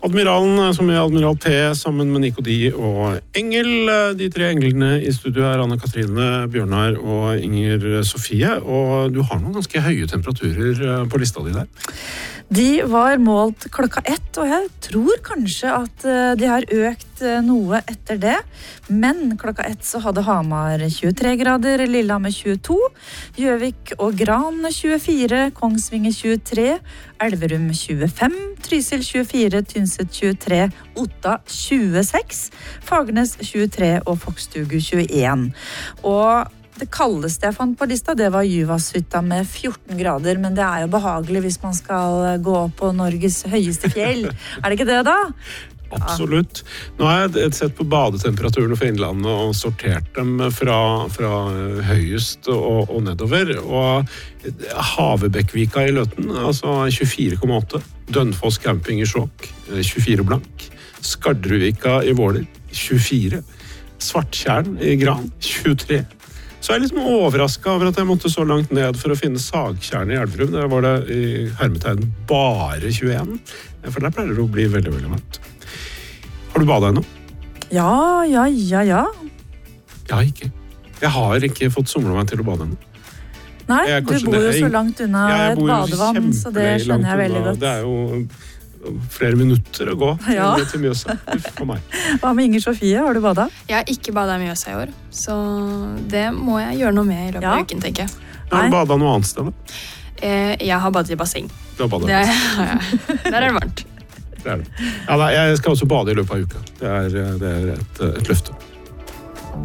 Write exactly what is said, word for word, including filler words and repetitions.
Admiralen som er Admiral P sammen med Nico Di og Engel. De tre englene i studio er Anne Katrine, Bjørnar og Inger Sofie. Og du har noen ganske høye temperaturer på lista di der. De var målt klokka ett, og jeg tror kanskje at de har økt noe etter det. Men klokka ett så hadde Hamar tjuetre grader, Lillehammer tjueto, Gjøvik og Gran tjuefire, Kongsvinger tjuetre, Elverum tjuefem, Trysil tjuefire, Tynset tjuetre, Otta tjueseks, Fagernes tjuetre og Fokstugu tjueen. Og det kaldeste jeg fant på lista, det var Juvashytta med fjorten grader, men det er jo behagelig hvis man skal gå opp på Norges høyeste fjell. Er det ikke det da? Absolutt. Nå har jeg sett på badetemperaturene for Innlandet og sortert dem fra, fra høyest og, og nedover. Og Havebekkvika i Løten, altså tjuefire komma åtte. Dønfoss camping i Skjåk, tjuefire blank. Skardruvika i Våler, tjuefire. Svarttjern i Gran, tjuetre. Så jeg er liksom overrasket over at jeg måtte så langt ned for å finne sagtjern i Elverum. Der var det i hermetegn bare tjueen. For der pleier det å bli veldig, veldig varmt. Har du badet ennå? Ja, ja, ja, ja. Jeg har ikke. Jeg har ikke fått somlet meg til å bade ennå. Nei, du bor jo så langt unna et badevann, så det skjønner jeg veldig godt. Det er jo flere minutter å gå til, ja. til Mjøsa for meg. Hva med Inger Sofie? Har du badet? Jeg har ikke badet i Mjøsa i år, så det må jeg gjøre noe med i løpet av Ja. uken, tenker jeg. Har du badet noe annet sted da? Eh, Jeg har badet i basseng. Du har badet. Det har jeg. Der er det varmt. Det er det. Ja, nei, jeg skal også bade i løpet av uka. Det er, det er et, et løfte.